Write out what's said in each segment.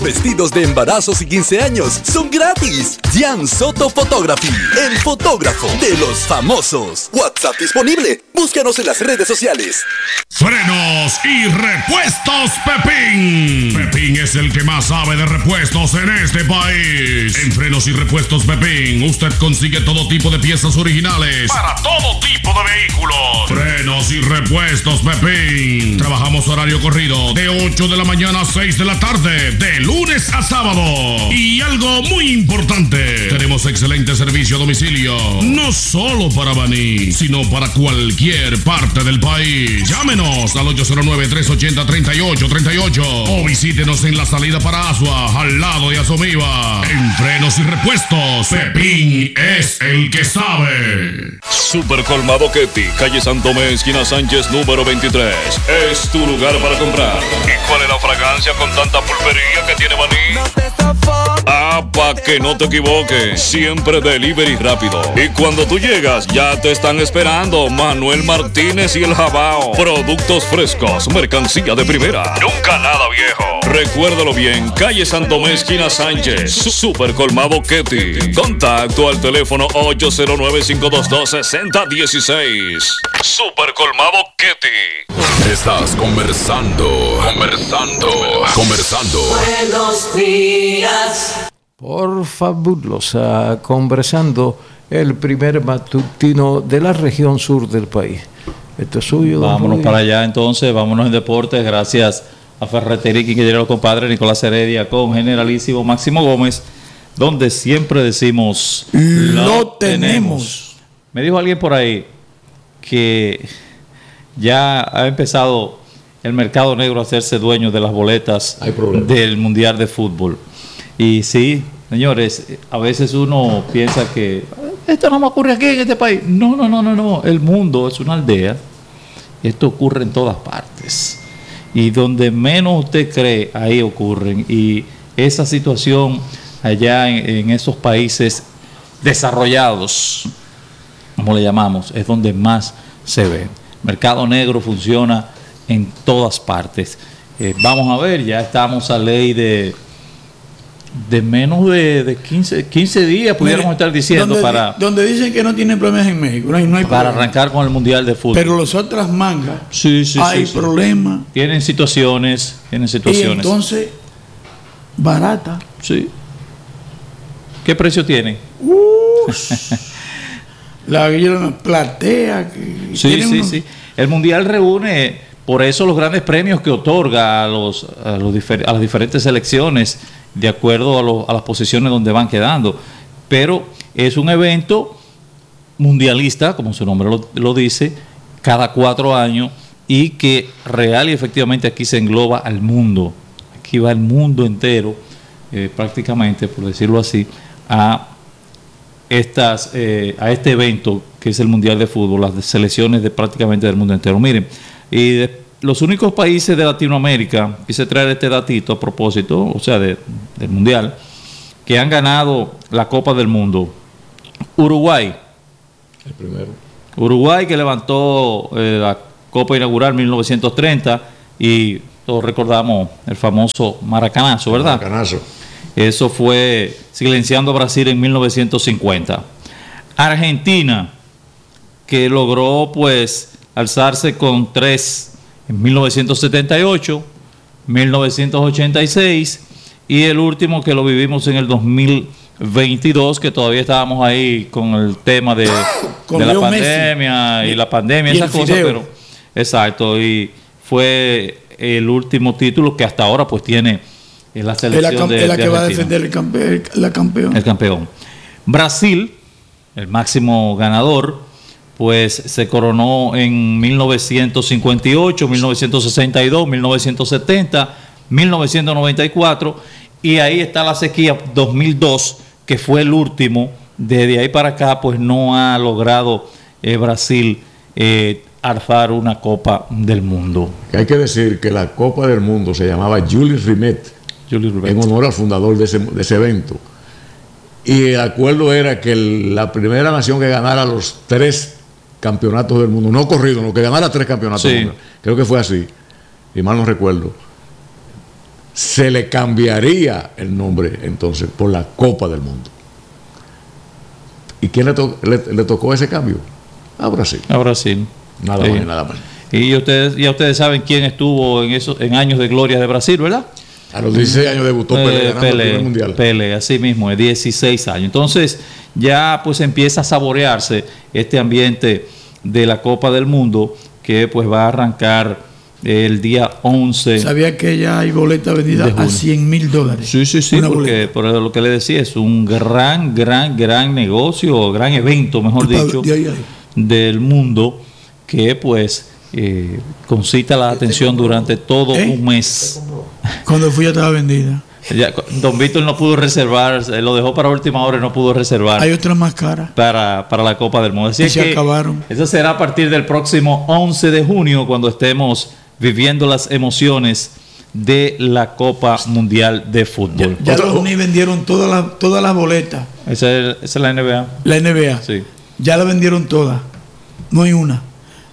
Vestidos de embarazos y 15 años son gratis. Jan Soto Photography, el fotógrafo de los famosos. WhatsApp disponible. Búscanos en las redes sociales. Frenos y repuestos Pepín. Pepín es el que más sabe de repuestos en este país. En Frenos y Repuestos Pepín, usted consigue todo tipo de piezas originales para todo tipo de vehículos. Frenos y Repuestos Pepín. Trabajamos horario corrido de 8 de la mañana a 6 de la tarde, de lunes a sábado. Y algo muy importante, tenemos excelente servicio a domicilio, no solo para Baní, sino para cualquier parte del país. Llámenos al 809-380-3838 o visítenos en la salida para Asua, al lado de Asomiva. En Frenos y Repuestos, Pepín es el que sabe. Super Colmado Ketty, calle San Tomé, esquina Sánchez, número 23. Es tu lugar para comprar. ¿Y cuál es la fragancia con tanta pulpería que tiene Baní? Pa' que no te equivoques, siempre delivery rápido. Y cuando tú llegas, ya te están esperando Manuel Martínez y el Jabao. Productos frescos, mercancía de primera. Nunca nada viejo. Recuérdalo bien, calle Santomé, esquina Sánchez. Super Colmado Ketty. Contacto al teléfono 809-522-6016. Super Colmado Ketty. Estás conversando. Buenos días. Por Fabulosa, conversando, el primer matutino de la región sur del país. Esto es suyo. Vámonos para allá entonces, vámonos en deportes, gracias a Ferretería que quiere los compadres Nicolás Heredia con Generalísimo Máximo Gómez, donde siempre decimos lo tenemos. Me dijo alguien por ahí que ya ha empezado el mercado negro a hacerse dueño de las boletas del Mundial de Fútbol. Y sí, señores, a veces uno piensa que esto no me ocurre aquí en este país. No. El mundo es una aldea. Esto ocurre en todas partes. Y donde menos usted cree, ahí ocurren. Y esa situación allá en esos países desarrollados, como le llamamos, es donde más se ve. Mercado negro funciona en todas partes. Vamos a ver, ya estamos a ley de menos de 15 días, pudiéramos estar diciendo, donde dicen que no tienen problemas en México, no hay para problema. arrancar con el Mundial de Fútbol. Pero las otras mangas, sí, hay problemas. Tienen situaciones. Y entonces, barata. Sí. ¿Qué precio tienen? La platea. Sí. El Mundial reúne, por eso, los grandes premios que otorga a las diferentes selecciones, de acuerdo a las posiciones donde van quedando. Pero es un evento mundialista, como su nombre lo dice, cada 4 años, y que real y efectivamente aquí se engloba al mundo. Aquí va el mundo entero, prácticamente, por decirlo así, a este evento que es el Mundial de Fútbol, las selecciones prácticamente del mundo entero. Miren, los únicos países de Latinoamérica, quise traer este datito a propósito, o sea, del Mundial, que han ganado la Copa del Mundo. Uruguay. El primero. Uruguay, que levantó la Copa inaugural en 1930, y todos recordamos el famoso Maracanazo, ¿verdad? Maracanazo. Eso fue silenciando a Brasil en 1950. Argentina, que logró pues alzarse con 3 en 1978, 1986 y el último que lo vivimos en el 2022, que todavía estábamos ahí con el tema de la pandemia y la pandemia, esas cosas, pero exacto, y fue el último título que hasta ahora pues tiene la selección de la que va a defender el campeón. Brasil, el máximo ganador, pues se coronó en 1958, 1962, 1970, 1994, y ahí está la sequía 2002, que fue el último. Desde ahí para acá pues no ha logrado Brasil alzar una Copa del Mundo. Hay que decir que la Copa del Mundo se llamaba Jules Rimet, en honor al fundador de ese evento. Y el acuerdo era que la primera nación que ganara los 3 campeonatos del mundo, no corrido, no, que ganara 3 campeonatos. Sí. Creo que fue así, y mal no recuerdo. se le cambiaría el nombre entonces por la Copa del Mundo. ¿Y quién le tocó ese cambio? A Brasil. A Brasil. Nada más, nada más. Y ustedes saben quién estuvo en años de gloria de Brasil, ¿verdad? A los 16 años debutó Pelé ganando el primer mundial. Pelé, así mismo, de 16 años. Entonces ya pues empieza a saborearse este ambiente de la Copa del Mundo que pues va a arrancar el día 11. ¿Sabía que ya hay boletas vendidas a $100,000? Sí, porque por lo que le decía, es un gran negocio, gran evento, mejor dicho, del mundo que pues concita la atención durante todo un mes. Cuando fui ya estaba vendida. Ya, don Víctor no pudo reservar, lo dejó para última hora y no pudo reservar. Hay otras más caras para la Copa del Mundo. Así se acabaron. Eso será a partir del próximo 11 de junio cuando estemos viviendo las emociones de la Copa Mundial de Fútbol. Ya los Unis vendieron todas las boletas. Esa es la NBA. La NBA. Sí. Ya la vendieron todas. No hay una.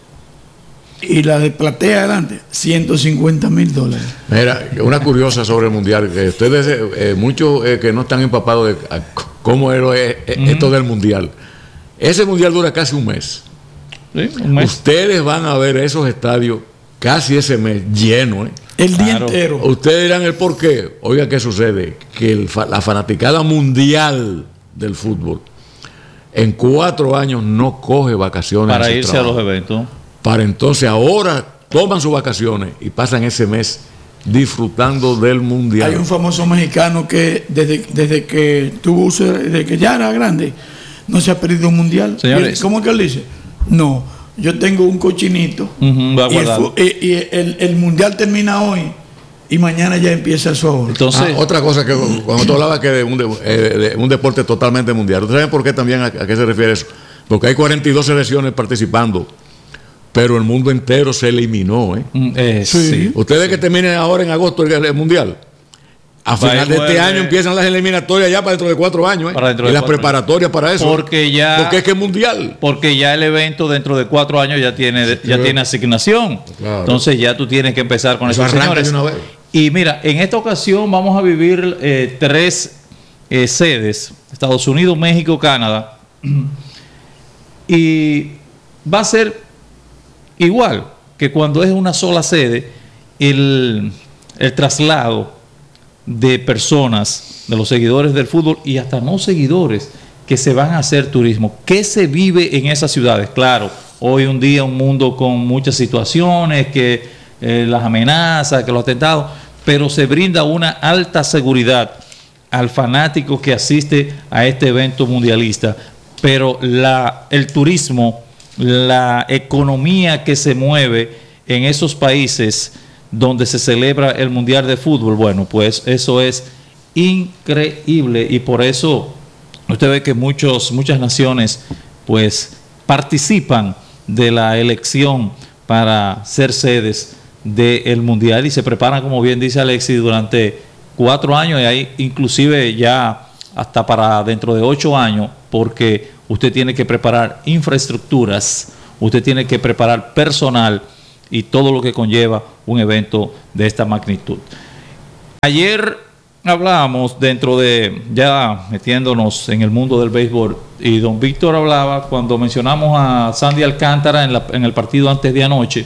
Y la de platea adelante, $150,000. Mira, una curiosa sobre el mundial. Ustedes, muchos que no están empapados de cómo es esto del mundial. Ese mundial dura casi un mes. Sí, un mes. Ustedes van a ver esos estadios casi ese mes llenos. El día entero. Ustedes dirán el por qué. Oiga, ¿qué sucede? Que la fanaticada mundial del fútbol en 4 años no coge vacaciones para irse a los eventos. Para entonces ahora toman sus vacaciones y pasan ese mes disfrutando del mundial. Hay un famoso mexicano que desde que tuvo uso, desde que ya era grande, no se ha perdido un mundial. Señores, ¿cómo que él dice? No, yo tengo un cochinito y el mundial termina hoy y mañana ya empieza su ahorro. Entonces, otra cosa que cuando tú hablabas que de un deporte totalmente mundial, ¿ustedes saben por qué también a qué se refiere eso? Porque hay 42 selecciones participando. Pero el mundo entero se eliminó. Sí. Ustedes que terminen ahora en agosto el mundial. A final de este año empiezan las eliminatorias ya para dentro de 4 años. Y las preparatorias para eso. Porque es que es mundial. Porque ya el evento dentro de 4 años ya tiene asignación. Claro. Entonces ya tú tienes que empezar con eso, señores. Y mira, en esta ocasión vamos a vivir 3 sedes: Estados Unidos, México, Canadá. Y va a ser igual que cuando es una sola sede, el traslado de personas, de los seguidores del fútbol y hasta no seguidores que se van a hacer turismo. ¿Qué se vive en esas ciudades? Claro, hoy un día un mundo con muchas situaciones, que las amenazas, que los atentados, pero se brinda una alta seguridad al fanático que asiste a este evento mundialista. Pero el turismo, la economía que se mueve en esos países donde se celebra el Mundial de Fútbol, bueno, pues eso es increíble y por eso usted ve que muchas naciones pues participan de la elección para ser sedes del Mundial y se preparan, como bien dice Alexis, durante 4 años y hay inclusive ya hasta para dentro de 8 años, porque usted tiene que preparar infraestructuras, usted tiene que preparar personal y todo lo que conlleva un evento de esta magnitud. Ayer hablábamos ya metiéndonos en el mundo del béisbol, y don Víctor hablaba cuando mencionamos a Sandy Alcántara en el partido antes de anoche,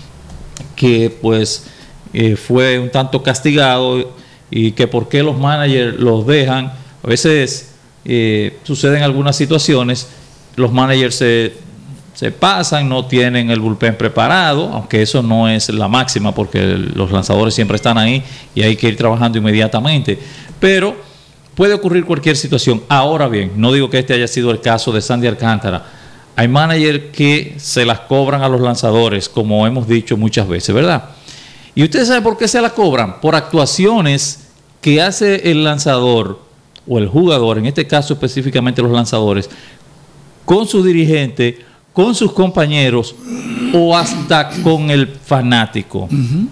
que pues fue un tanto castigado y que por qué los managers los dejan. A veces suceden algunas situaciones, los managers se pasan, no tienen el bullpen preparado, aunque eso no es la máxima porque los lanzadores siempre están ahí y hay que ir trabajando inmediatamente, pero puede ocurrir cualquier situación. Ahora bien, no digo que este haya sido el caso de Sandy Alcántara. Hay managers que se las cobran a los lanzadores, como hemos dicho muchas veces, ¿verdad? Y ustedes saben por qué se las cobran: por actuaciones que hace el lanzador o el jugador, en este caso específicamente los lanzadores, con su dirigente, con sus compañeros o hasta con el fanático.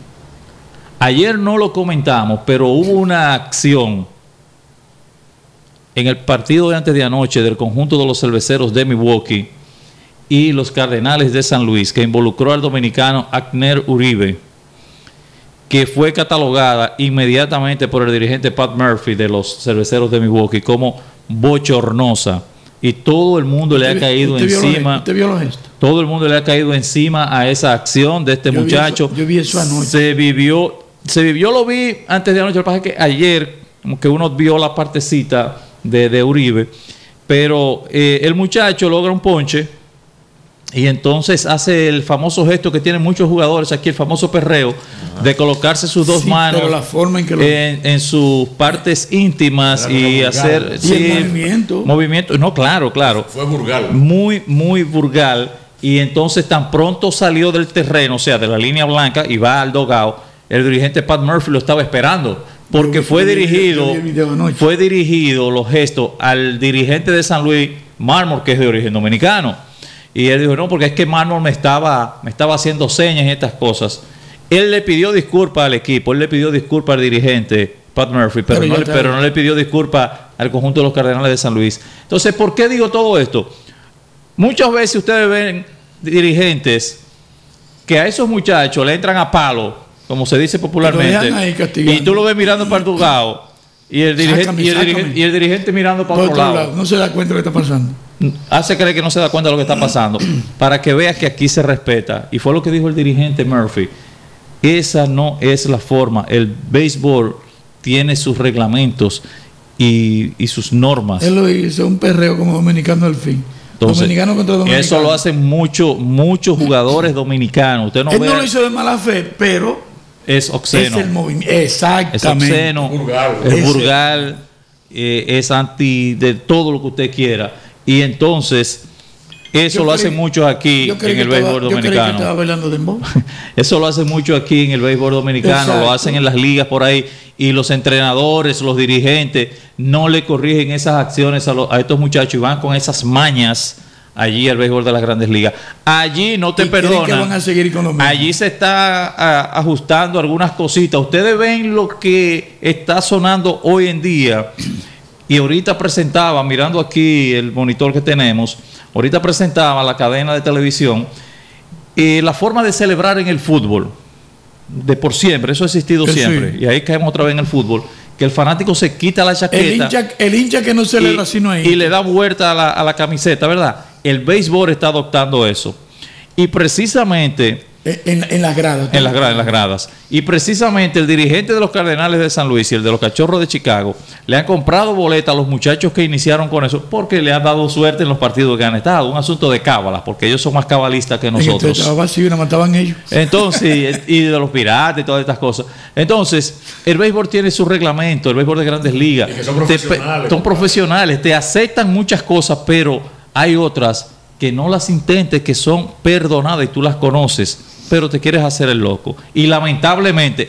Ayer no lo comentamos, pero hubo una acción en el partido de antes de anoche del conjunto de los Cerveceros de Milwaukee y los Cardenales de San Luis, que involucró al dominicano Agner Uribe, que fue catalogada inmediatamente por el dirigente Pat Murphy de los Cerveceros de Milwaukee como bochornosa. Y todo el mundo le ha caído encima. ¿Usted vio los gestos? Todo el mundo le ha caído encima a esa acción de este muchacho. Yo vi eso anoche. Se vivió, lo vi antes de anoche. Lo que pasa es que ayer, como que uno vio la partecita de Uribe, pero el muchacho logra un ponche y entonces hace el famoso gesto que tienen muchos jugadores aquí, el famoso perreo, de colocarse sus dos manos pero la forma en, que en sus partes íntimas y hacer movimiento. No, claro. Fue vulgar. Muy vulgar. Y entonces tan pronto salió del terreno, o sea, de la línea blanca, y va al dugout, el dirigente Pat Murphy lo estaba esperando. Porque fue dirigido los gestos al dirigente de San Luis, Marmol, que es de origen dominicano. Y él dijo, no, porque es que Marmol me estaba haciendo señas y estas cosas. Él le pidió disculpas al equipo, él le pidió disculpas al dirigente Pat Murphy, pero no le pidió disculpas al conjunto de los Cardenales de San Luis. Entonces, ¿por qué digo todo esto? Muchas veces ustedes ven dirigentes que a esos muchachos le entran a palo, como se dice popularmente, y tú lo ves mirando para el dugout y el dirigente mirando para otro lado. No se da cuenta de lo que está pasando. Hace creer que no se da cuenta de lo que está pasando, para que veas que aquí se respeta. Y fue lo que dijo el dirigente Murphy. Esa no es la forma. El béisbol tiene sus reglamentos y sus normas. Él lo hizo, un perreo como dominicano al fin. Entonces, dominicano contra dominicano. Eso lo hacen muchos jugadores dominicanos. Usted no Él no lo hizo de mala fe, pero es obsceno. Es el movimiento. Exactamente. Es obsceno, es vulgar, es anti de todo lo que usted quiera. Y entonces, eso lo hacen muchos aquí en el béisbol dominicano. Eso lo hacen mucho aquí en el béisbol dominicano. Exacto. Lo hacen en las ligas por ahí. Y los entrenadores, los dirigentes, no le corrigen esas acciones a estos muchachos y van con esas mañas allí al béisbol de las Grandes Ligas. Allí no te perdonan. Van a seguir con lo mismo. Allí se está ajustando algunas cositas. Ustedes ven lo que está sonando hoy en día. Y ahorita presentaba, mirando aquí el monitor que tenemos, ahorita presentaba la cadena de televisión la forma de celebrar en el fútbol. De por siempre, eso ha existido siempre. Sí. Y ahí caemos otra vez en el fútbol. Que el fanático se quita la chaqueta. El hincha que no celebra sino ahí. Y le da vuelta a la camiseta, ¿verdad? El béisbol está adoptando eso. Y precisamente En las gradas. En las gradas. Y precisamente el dirigente de los Cardenales de San Luis y el de los Cachorros de Chicago le han comprado boletas a los muchachos que iniciaron con eso porque le han dado suerte en los partidos que han estado. Un asunto de cábalas, porque ellos son más cabalistas que nosotros. Estaba vacío y nos mataban ellos. Entonces, y de los piratas y todas estas cosas. Entonces, el béisbol tiene su reglamento, el béisbol de Grandes Ligas. Y que son profesionales. Son profesionales, te aceptan muchas cosas, pero hay otras que no las intentes, que son perdonadas y tú las conoces, pero te quieres hacer el loco. Y lamentablemente,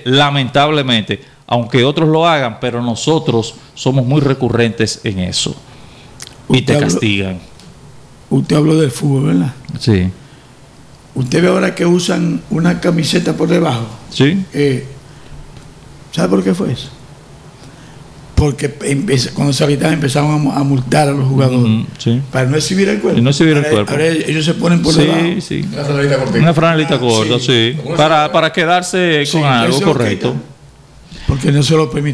aunque otros lo hagan, pero nosotros somos muy recurrentes en eso. Y te castigan. Usted habló del fútbol, ¿verdad? Sí. Usted ve ahora que usan una camiseta por debajo. Sí. ¿Sabe por qué fue eso? Porque cuando se habitaban empezaron a multar a los jugadores sí. Para no exhibir el cuerpo. Y no exhibir el cuerpo. Ahora ellos se ponen por debajo. Sí. Una franelita corta, sí. Para quedarse con algo correcto. Porque no se lo permite.